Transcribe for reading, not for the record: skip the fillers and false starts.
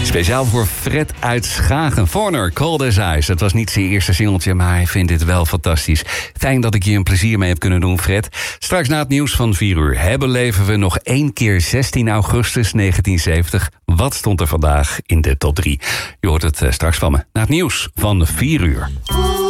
Speciaal voor Fred uit Schagen. Foreigner, Cold as Ice. Het was niet zijn eerste singeltje, maar hij vindt dit wel fantastisch. Fijn dat ik je een plezier mee heb kunnen doen, Fred. Straks na het nieuws van 4 uur beleven we nog 1 keer 16 augustus 1970. Wat stond er vandaag in de top 3? Je hoort het straks van me. Na het nieuws van 4 uur.